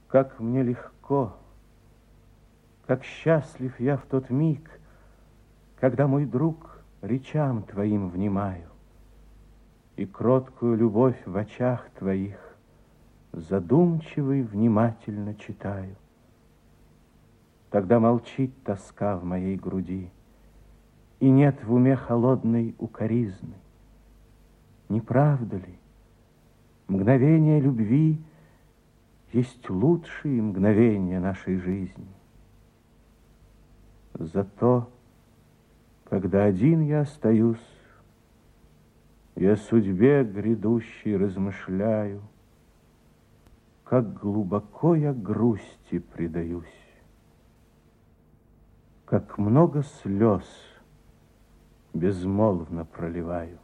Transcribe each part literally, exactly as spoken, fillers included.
Как мне легко, как счастлив я в тот миг, когда, мой друг, речам твоим внимаю, и кроткую любовь в очах твоих задумчивый внимательно читаю. Тогда молчит тоска в моей груди, и нет в уме холодной укоризны. Не правда ли, мгновение любви есть лучшие мгновения нашей жизни? Зато, когда один я остаюсь, и о судьбе грядущей размышляю, как глубоко я грусти предаюсь, как много слез безмолвно проливаю.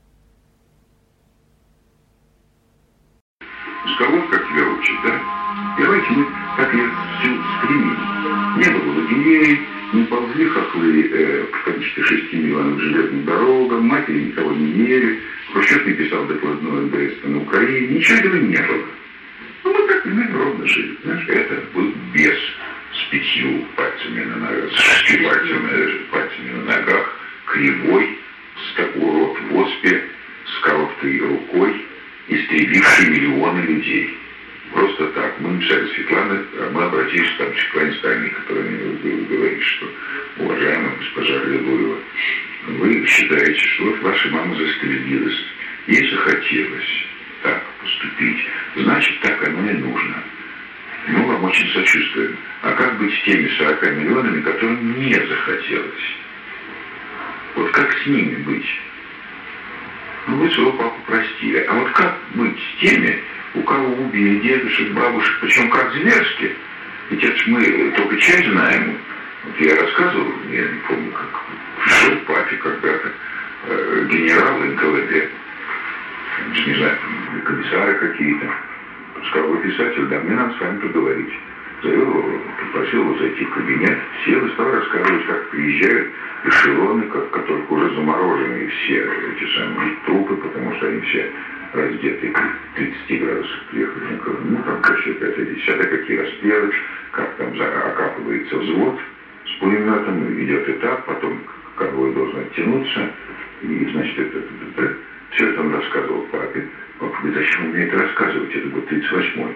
Разговор, как тебя учат, да? Давайте мы так ее все стремим. Не было лагерей, не ползли хохлы э, в количестве шести миллионов железным дорогам, матери никого не ели, Хрущев не писал докладное НДС на Украине, ничего этого не было. Ну, мы так примерно ровно жили. Знаешь, это был бес с пятью пальцами на ногах, с шестью пальцами, пальцами на ногах, кривой, с такой рот в оспе, с короткой рукой, истребивший миллионы людей. Просто так. Мы написали Светлане, а мы обратились там к Светлане Сталиной, которая мне говорит, что, уважаемая госпожа Глебоева, вы считаете, что вот ваша мама застрелилась, ей захотелось так поступить, значит, так оно и нужно. Мы вам очень сочувствуем. А как быть с теми сорока миллионами, которым не захотелось? Вот как с ними быть? Ну, вы своего папу простили. А вот как быть с теми, у кого убили дедушек, бабушек, причем как зверски? Ведь это ж мы только часть знаем. Вот я рассказывал, я не помню, как шел папе когда-то, э, генерал эн ка вэ дэ, не знаю, комиссары какие-то. Сказал, вы писатель, да, мне надо с вами поговорить. Завел его, попросил его зайти в кабинет, сел и стал рассказывать, как приезжают эшелоны, как, в которых уже заморожены все эти самые трупы, потому что они все раздетые к тридцати градусов приехали. Ну, там вообще пятое, десятое, какие расстрелы, как там окапывается взвод с пулеметом, идет этап, потом конвой должен оттянуться, и, значит, это, это, это, все это он рассказывал папе. Папа говорит, зачем вы мне это рассказываете? Это год тридцать восьмой.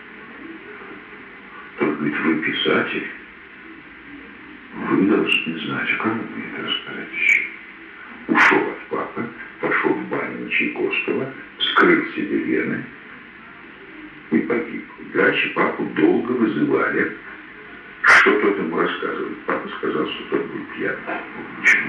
Тот говорит, вы писатель, вы должны знать, а кому мне это рассказать еще? Ушел от папы, пошел в баню на Чайковского, вскрыл себе вены и погиб. Дальше папу долго вызывали, что тот ему рассказывает. Папа сказал, что тот был пьяный. Почему?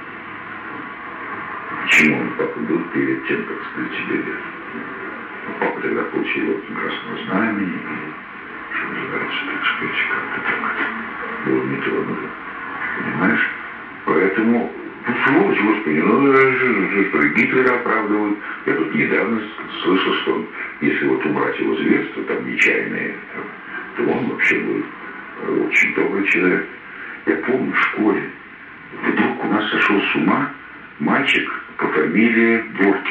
Почему он, папа, был перед тем, как вскрыть себе вены? Папа тогда получил орден Красного Знамени, и, что называется, так сказать, как-то так было нетрудно. Понимаешь? Поэтому, ну, сволочь, господи, ну, что Гитлера оправдывают. Я тут недавно слышал, что он, если вот убрать его зверство, там, нечаянные, то он вообще был очень добрый человек. Я помню, в школе вдруг у нас сошел с ума мальчик по фамилии Боркин.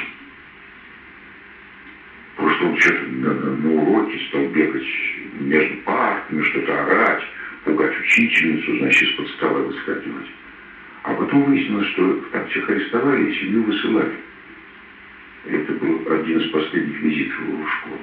Просто он что-то на, на, на уроке стал бегать между партами, что-то орать, пугать учительницу, значит, из-под стола выскакивать. А потом выяснилось, что там всех арестовали и семью высылали. Это был один из последних визитов его в школу.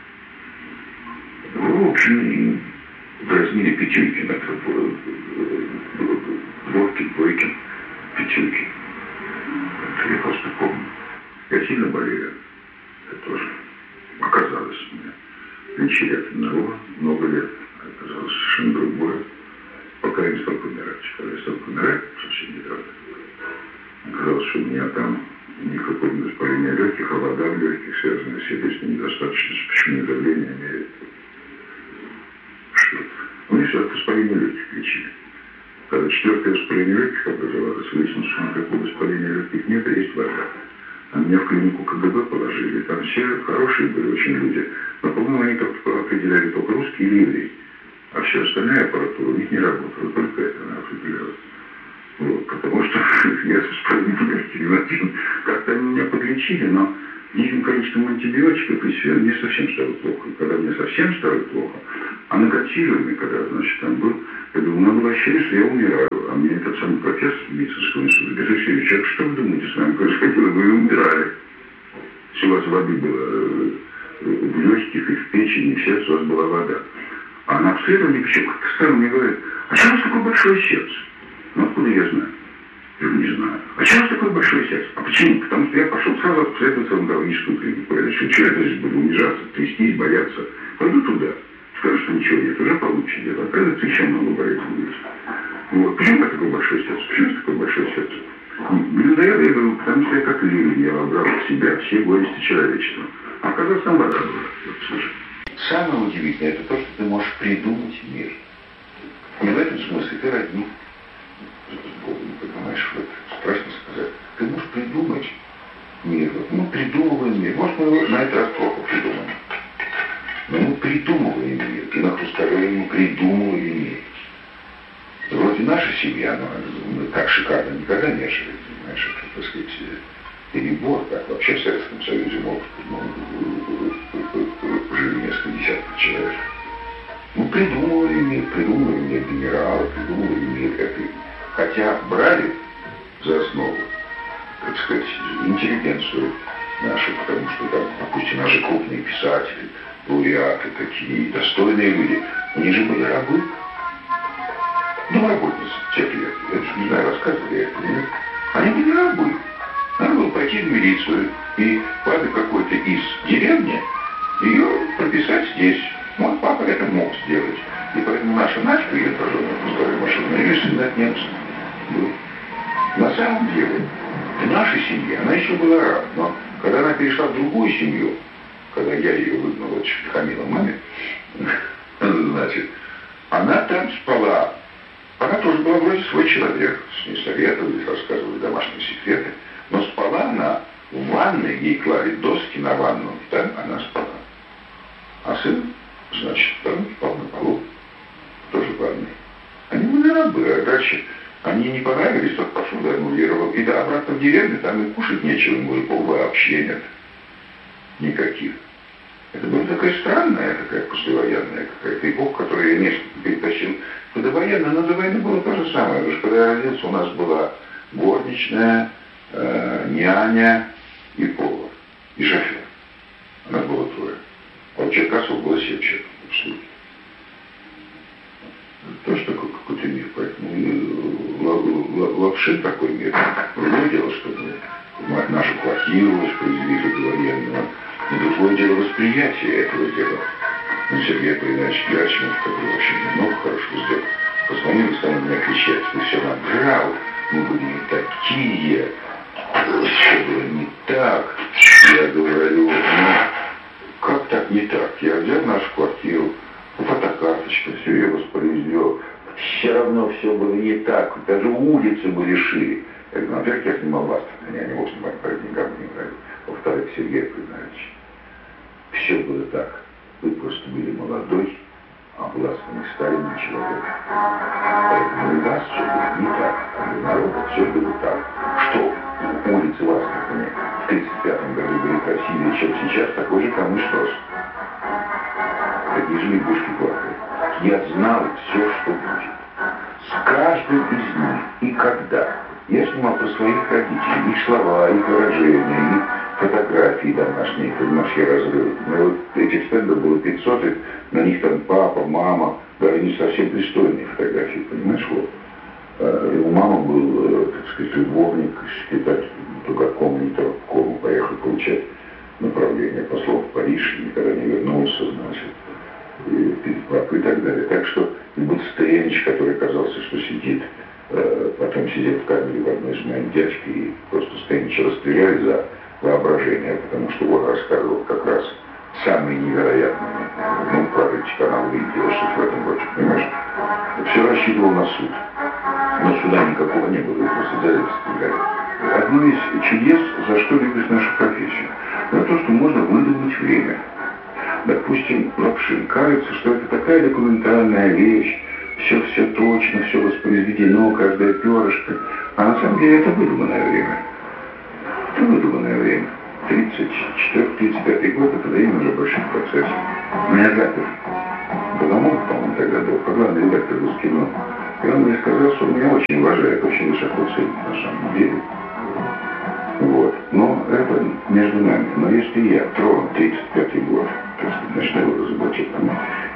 В общем, дразнили Петюнькин, это был Боркин, Бойкин, Петюнькин. Это я просто помню. Я сильно болею. Это тоже оказалось у меня. Лечили от одного много лет. Оказалось совершенно другое. Пока я не стал помирать. Когда я стал помирать, совсем недавно, оказалось, что у меня там никакого воспаления легких, а вода в легких, связанная с сердечной недостаточностью, почему давление имеет. Что? У меня все от воспаления легких лечили. Когда четвертое воспаление легких образовалось, выяснилось, что никакого воспаления легких нет, а есть вода. А меня в клинику ка гэ бэ положили. Там все хорошие были очень люди. Но, по-моему, они только определяли только русские или евреи. А все остальная аппаратура у них не работала. Только это она определялась. Вот, потому что я с воспалением легких один. Как-то они меня подлечили, но диким количеством антибиотиков и все, мне совсем стало плохо. И когда мне совсем стало плохо, А на картировании, когда, значит, там был, я думал, у меня было ощущение, что я умираю. А мне этот самый профессор медицинского института говорит: Алексей Ильич, что вы думаете с вами происходило? Вы умирали. Все у вас воды было в легких и в печени, в сердце у вас была вода. А на обследовании еще как-то странно мне говорят: а что у вас такое большое сердце? Ну, откуда я знаю? Я говорю: не знаю. А что у вас такое большое сердце? А почему? Потому что я пошел сразу обследоваться в онкологическую клинику. Я решил, что я здесь буду унижаться, трястись, бояться. Пойду туда. Скажу, что ничего нет, уже получше дело. Оказывается, еще много болезней есть. Вот. Почему у меня такое большое сердце? Почему у меня такое большое сердце? Людоед я говорю, потому что я как ливень, я вобрал в себя все горести человечества. А оказалось, там вода была. Вот, слушай. Самое удивительное, это то, что ты можешь придумать мир. И в этом смысле ты родник с Богом, понимаешь, вот страшно сказать. Ты можешь придумать мир. Вот мы придумываем мир. Может, мы на этот раз плохо придумаем. Но мы придумываем мир. И на Хрусталеве мы придумывали мир. Вроде наша семья, но мы так шикарно никогда не жили, понимаешь, это, так сказать, перебор, как вообще в Советском Союзе мог, ну, жили несколько десятков человек. Мы придумывали мир, придумывали мир генерала, придумывали мир этой. Хотя брали за основу, так сказать, интеллигенцию нашу, потому что там, допустим, наши крупные писатели, лауреаты такие, достойные люди, у них же были рабы. Домработницы тех лет, я же не знаю, рассказывали я это, нет? Они были рабы. Надо было пойти в милицию и папе какой-то из деревни ее прописать здесь. Вот папа это мог сделать. И поэтому наша Надька, ее тоже пустая машина, ее сын от немцев был. На самом деле, в нашей семье она еще была раб, но когда она перешла в другую семью, когда я ее выгнал, вот хамила маме, значит, она там спала. Она тоже была вроде свой человек, с ней советовали, рассказывали домашние секреты, но спала она в ванной, ей клали доски на ванну, там она спала. А сын, значит, там спал на полу, тоже в ванной. Они были рабы, а дальше они не понравились, тот пошел, да, аннулировал. И да, обратно в деревню, там и кушать нечего, мужиков вообще нет никаких. Это была такая странная, такая послевоенная какая-то эпоха, которую я несколько перетащил. Когда военная, но до войны было то же самое. Потому что когда я родился, у нас была горничная, э, няня и повар, и шофер. У нас было трое. А у Черкасова было семь человек в обслуге. Тоже такой какой-то мир, поэтому лапшин такой мир. Другое дело, что мы нашу квартиру воспроизвели до военного. Но другое дело восприятие этого дела. Ну, Сергей Аполлинарович Герасимов, который вообще много хорошего сделал, позвонил и стал на меня кричать: ты все надрал, мы были не такие, все было не так. Я говорю: ну, как так не так? Я взял нашу квартиру, фотокарточка, все я воспроизвел. Все равно все было не так, даже улицы были шире. Я говорю: во-первых, я снимал вас, я не мог снимать по деньгам, не нравится. Во-вторых, Сергей Аполлинарович, все было так. Вы просто были молодой, обласканный старым человек. Поэтому у вас все было не так, а у народа все было так. Что улицы вас, например, в тридцать пятом году были красивее, чем сейчас, такой же камыш рос. Такие же лягушки плакали. Я знал все, что будет. С каждым из них и когда. Я снимал про своих родителей, их слова, их выражения, их фотографии домашние, понимаешь, я разрыл. Ну, вот этих стендов было пятьсот, и на них там папа, мама, даже не совсем пристойные фотографии, понимаешь, вот. А, у мамы был, так сказать, любовник, секретарь тугаком, не торгком, поехал получать направление послов в Париж, никогда не вернулся, значит, и перед и так далее. Так что и Буцтренович, который казался, что сидит, потом сидел в камере в одной с моим дядькой, и просто Стенича расстреляли за воображение, потому что он рассказывал как раз самые невероятные, ну, прорыть канал видео, что в этом роде, понимаешь? Все рассчитывал на суд. Но суда никакого не было, и просто взяли и стреляли. Одно из чудес, за что любишь нашу профессию, это то, что можно выдумать время. Допустим, Лапшин, кажется, что это такая документальная вещь, все-все точно, все воспроизведено, каждая перышко. А на самом деле это выдуманное время. Это выдуманное время. тридцать четвёртый тридцать пятый год, это время уже больших процессов. У меня запер. Богомолов семидесятых годов, а главный редактор Госкино. И он мне сказал, что он меня очень уважает, очень высоко ценит на самом деле. Вот. Но это между нами. Но если я трону тридцать пятый год, так сказать, начну его разоблачать,